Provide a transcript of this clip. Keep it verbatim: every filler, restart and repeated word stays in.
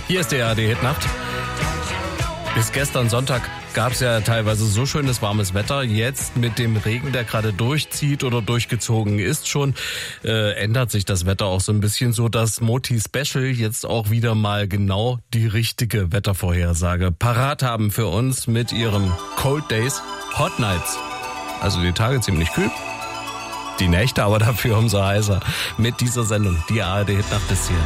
Hier ist die A R D-Hitnacht. Bis gestern Sonntag gab es ja teilweise so schönes warmes Wetter. Jetzt mit dem Regen, der gerade durchzieht oder durchgezogen ist schon, äh, ändert sich das Wetter auch so ein bisschen, so dass Moti Special jetzt auch wieder mal genau die richtige Wettervorhersage parat haben für uns mit ihrem Cold Days, Hot Nights. Also die Tage ziemlich kühl, die Nächte aber dafür umso heißer. Mit dieser Sendung, die A R D-Hitnacht ist hier.